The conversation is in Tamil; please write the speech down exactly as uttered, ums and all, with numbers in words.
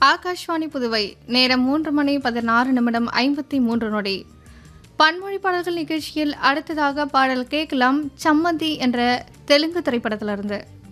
ஆகாஷ்வாணி புதுவை நேரம் மூன்று மணி பதினாறு நிமிடம் ஐம்பத்தி மூன்று நொடி. பன்மொழி பாடல்கள் நிகழ்ச்சியில் அடுத்ததாக பாடல் கேட்கலாம். சம்மந்தி என்ற தெலுங்கு திரைப்படத்திலிருந்து.